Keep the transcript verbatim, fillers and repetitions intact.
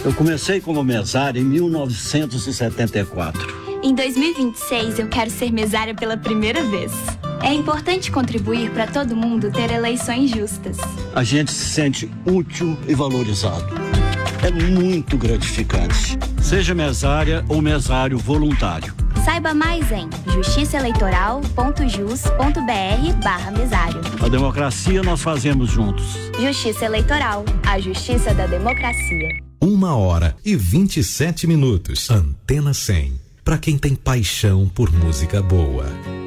Eu comecei como mesária em mil novecentos e setenta e quatro. Em dois mil e vinte e seis, eu quero ser mesária pela primeira vez. É importante contribuir para todo mundo ter eleições justas. A gente se sente útil e valorizado. É muito gratificante. Seja mesária ou mesário voluntário. Saiba mais em justiçaeleitoral.jus.br barra mesário. A democracia nós fazemos juntos. Justiça Eleitoral, a justiça da democracia. Uma hora e vinte e sete minutos. Antena cem. Para quem tem paixão por música boa.